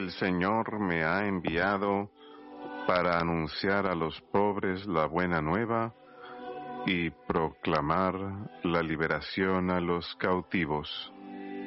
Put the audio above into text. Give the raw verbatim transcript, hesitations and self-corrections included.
el Señor me ha enviado para anunciar a los pobres la buena nueva y proclamar la liberación a los cautivos.